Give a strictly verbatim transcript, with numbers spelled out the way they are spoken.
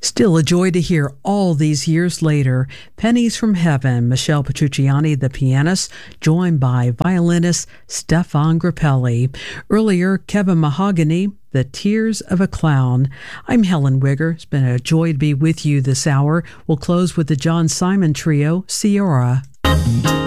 Still a joy to hear all these years later. Pennies from Heaven, Michelle Petrucciani, the pianist, joined by violinist Stefan Grappelli. Earlier, Kevin Mahogany, The Tears of a Clown. I'm Helen Wigger. It's been a joy to be with you this hour. We'll close with the John Simon Trio, Sierra.